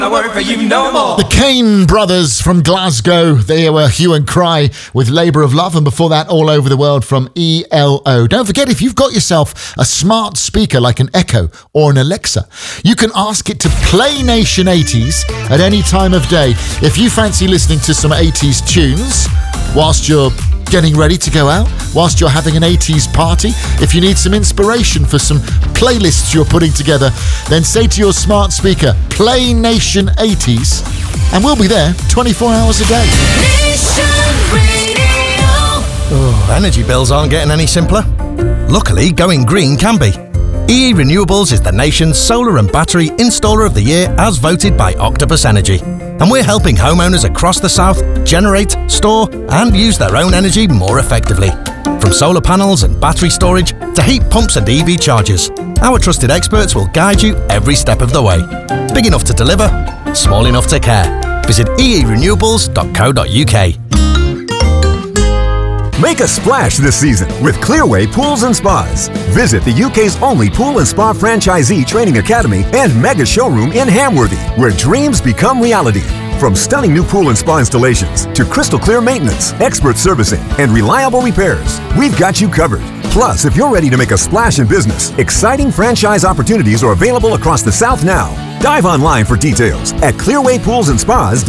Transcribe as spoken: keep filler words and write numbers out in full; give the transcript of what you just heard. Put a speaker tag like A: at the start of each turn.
A: I work for you no more.
B: The Kane brothers from Glasgow. They were Hue and Cry with Labour of Love, and before that, All Over the World from E L O. Don't forget, if you've got yourself a smart speaker like an Echo or an Alexa, you can ask it to play Nation eighties at any time of day. If you fancy listening to some eighties tunes whilst you're getting ready to go out, whilst you're having an eighties party, if you need some inspiration for some playlists you're putting together, then say to your smart speaker, play Nation eighties, and we'll be there twenty-four hours a day.
C: Nation Radio.
D: Oh, energy bills aren't getting any simpler. Luckily, going green can be. E E Renewables is the nation's solar and battery installer of the year as voted by Octopus Energy. And we're helping homeowners across the south generate, store and use their own energy more effectively. From solar panels and battery storage to heat pumps and E V chargers, our trusted experts will guide you every step of the way. Big enough to deliver, small enough to care. Visit e e renewables dot co dot u k.
E: Make a splash this season with Clearway Pools and Spas. Visit the U K's only pool and spa franchisee training academy and mega showroom in Hamworthy, where dreams become reality. From stunning new pool and spa installations to crystal clear maintenance, expert servicing, and reliable repairs, we've got you covered. Plus, if you're ready to make a splash in business, exciting franchise opportunities are available across the South now. Dive online for details at clearway pools and spas